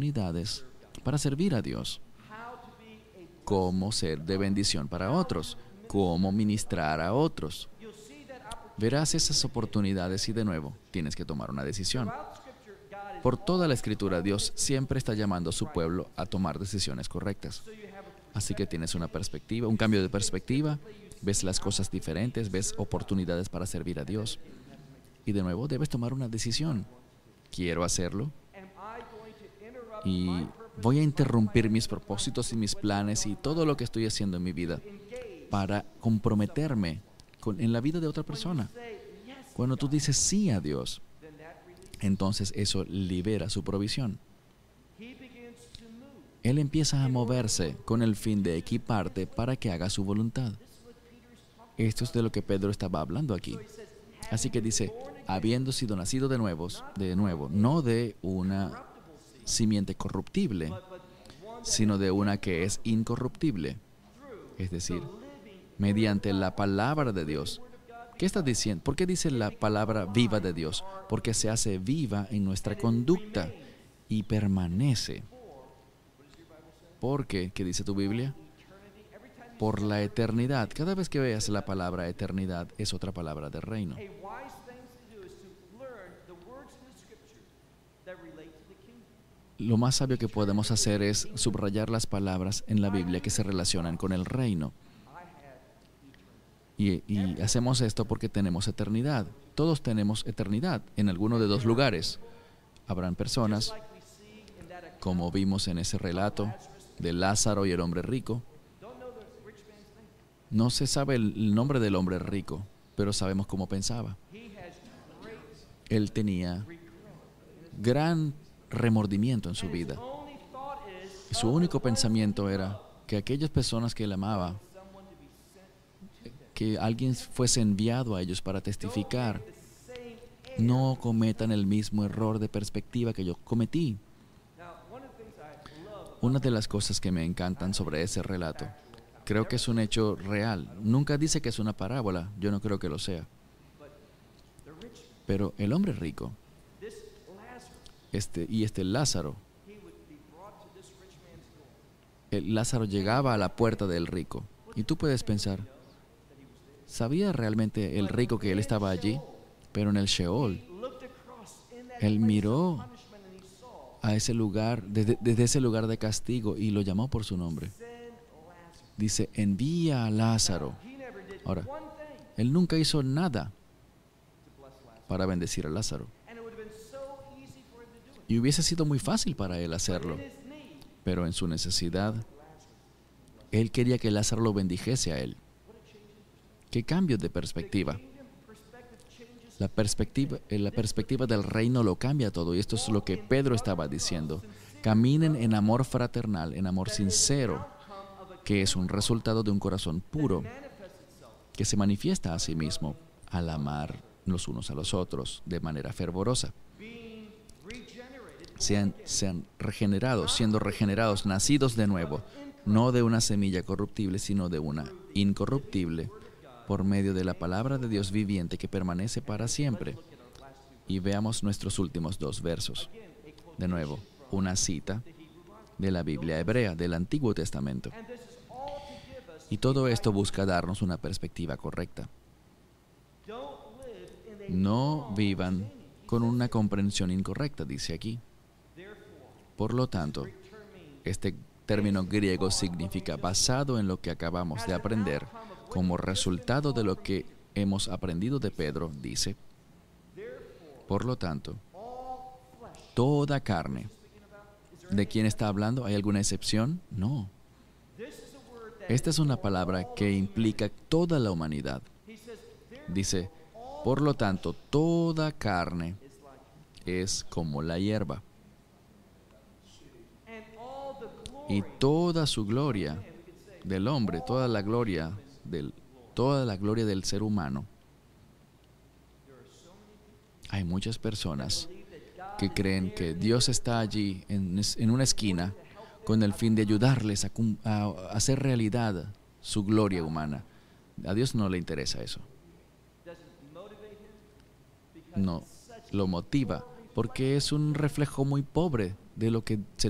oportunidades para servir a Dios, cómo ser de bendición para otros, cómo ministrar a otros. Verás esas oportunidades y de nuevo tienes que tomar una decisión. Por toda la Escritura, Dios siempre está llamando a su pueblo a tomar decisiones correctas. Así que tienes una perspectiva, un cambio de perspectiva, ves las cosas diferentes, ves oportunidades para servir a Dios. Y de nuevo debes tomar una decisión. ¿Quiero hacerlo? Y voy a interrumpir mis propósitos y mis planes y todo lo que estoy haciendo en mi vida para comprometerme en la vida de otra persona. Cuando tú dices sí a Dios, entonces eso libera su provisión. Él empieza a moverse con el fin de equiparte para que haga su voluntad. Esto es de lo que Pedro estaba hablando aquí. Así que dice, habiendo sido nacido de nuevo, no de una simiente corruptible, sino de una que es incorruptible. Es decir, mediante la palabra de Dios. ¿Qué está diciendo? ¿Por qué dice la palabra viva de Dios? Porque se hace viva en nuestra conducta y permanece. ¿Por qué? ¿Qué dice tu Biblia? Por la eternidad. Cada vez que veas la palabra eternidad, es otra palabra de reino. Lo más sabio que podemos hacer es subrayar las palabras en la Biblia que se relacionan con el reino. Y hacemos esto porque tenemos eternidad. Todos tenemos eternidad en alguno de dos lugares. Habrán personas, como vimos en ese relato de Lázaro y el hombre rico. No se sabe el nombre del hombre rico, pero sabemos cómo pensaba. Él tenía gran remordimiento en su vida. Su único pensamiento era que aquellas personas que él amaba, que alguien fuese enviado a ellos para testificar, no cometan el mismo error de perspectiva que yo cometí. Una de las cosas que me encantan sobre ese relato, creo que es un hecho real. Nunca dice que es una parábola, yo no creo que lo sea. Pero el hombre rico, Lázaro, Lázaro llegaba a la puerta del rico. Y tú puedes pensar, ¿sabía realmente el rico que él estaba allí? Pero en el Sheol, él miró a ese lugar, desde ese lugar de castigo, y lo llamó por su nombre. Dice, envía a Lázaro. Ahora, él nunca hizo nada para bendecir a Lázaro. Y hubiese sido muy fácil para él hacerlo. Pero en su necesidad, él quería que Lázaro lo bendijese a él. ¿Qué cambio de perspectiva? La perspectiva del reino lo cambia todo. Y esto es lo que Pedro estaba diciendo. Caminen en amor fraternal, en amor sincero, que es un resultado de un corazón puro, que se manifiesta a sí mismo al amar los unos a los otros de manera fervorosa. Sean regenerados, siendo regenerados, nacidos de nuevo, no de una semilla corruptible, sino de una incorruptible, por medio de la palabra de Dios viviente que permanece para siempre. Y veamos nuestros últimos dos versos. De nuevo, una cita de la Biblia hebrea, del Antiguo Testamento. Y todo esto busca darnos una perspectiva correcta. No vivan con una comprensión incorrecta, dice aquí. Por lo tanto, este término griego significa basado en lo que acabamos de aprender. Como resultado de lo que hemos aprendido de Pedro, dice, por lo tanto, toda carne. ¿De quién está hablando? ¿Hay alguna excepción? No. Esta es una palabra que implica toda la humanidad. Dice, por lo tanto, toda carne es como la hierba. Y toda su gloria del hombre, toda la gloria del ser humano. Hay muchas personas que creen que Dios está allí en una esquina con el fin de ayudarles a hacer realidad su gloria humana. A Dios no le interesa eso. No, lo motiva porque es un reflejo muy pobre de lo que